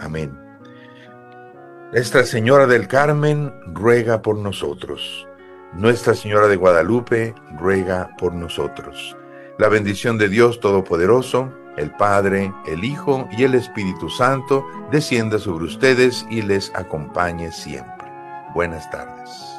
Amén. Nuestra Señora del Carmen ruega por nosotros. Nuestra Señora de Guadalupe ruega por nosotros. La bendición de Dios Todopoderoso, el Padre, el Hijo y el Espíritu Santo descienda sobre ustedes y les acompañe siempre. Buenas tardes.